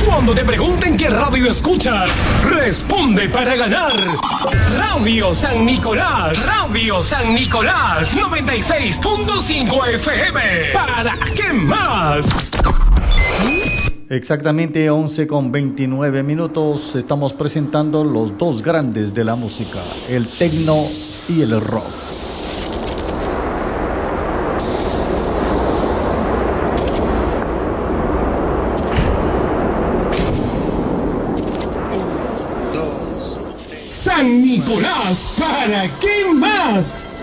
Cuando te pregunten qué radio escuchas, responde para ganar. Radio San Nicolás, Radio San Nicolás, 96.5 FM. ¿Para qué más? Exactamente 11:29. Estamos presentando los dos grandes de la música, el tecno y el rock. San Nicolás, ¿para qué más?